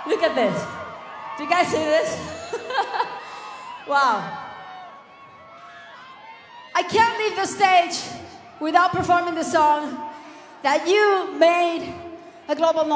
Look at this. Do you guys see this? Wow. I can't leave the stage without performing the song that you made a global